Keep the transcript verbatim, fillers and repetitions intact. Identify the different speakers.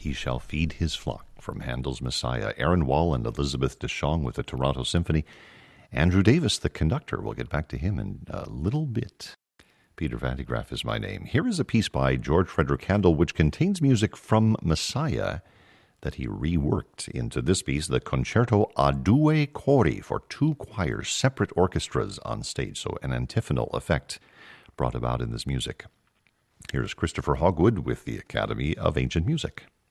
Speaker 1: He Shall Feed His Flock from Handel's Messiah. Aaron Wall and Elizabeth DeShong with the Toronto Symphony. Andrew Davis, the conductor. We'll get back to him in a little bit. Peter Van de Graaff is my name. Here is a piece by George Frederick Handel which contains music from Messiah that he reworked into this piece, the Concerto a Due Cori, for two choirs, separate orchestras on stage, so an antiphonal effect brought about in this music. Here's Christopher Hogwood with the Academy of Ancient Music.